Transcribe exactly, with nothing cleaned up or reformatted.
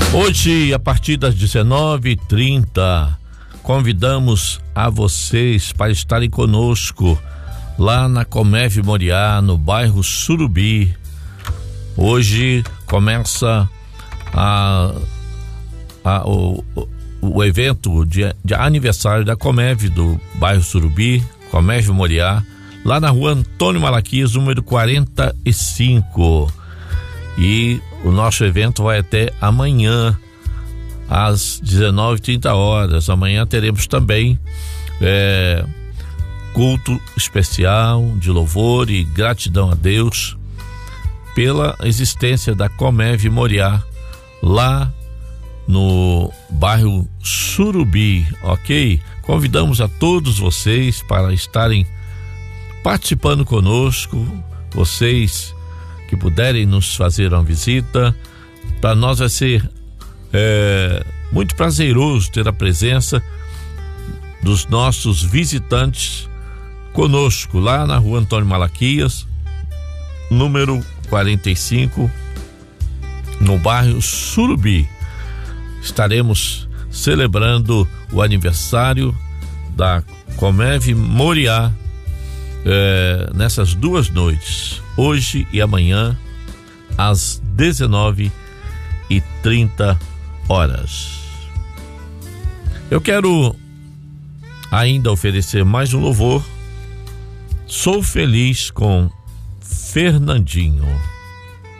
Hoje, a partir das dezenove e trinta, convidamos a vocês para estarem conosco lá na Comev Moriá, no bairro Surubi. Hoje começa a, a, o, o evento de, de aniversário da Comev do bairro Surubi, Comev Moriá, lá na rua Antônio Malaquias, número quarenta e cinco. E o nosso evento vai até amanhã, às dezenove e trinta horas. Amanhã teremos também é, culto especial de louvor e gratidão a Deus pela existência da Comev Moriá, lá no bairro Surubi, ok? Convidamos a todos vocês para estarem participando conosco, vocês que puderem nos fazer uma visita. Para nós vai ser é, muito prazeroso ter a presença dos nossos visitantes conosco lá na rua Antônio Malaquias, número quarenta e cinco, no bairro Surubi. Estaremos celebrando o aniversário da Comev Moriá é, nessas duas noites, hoje e amanhã, às dezenove e trinta horas. Eu quero ainda oferecer mais um louvor. Sou feliz com Fernandinho.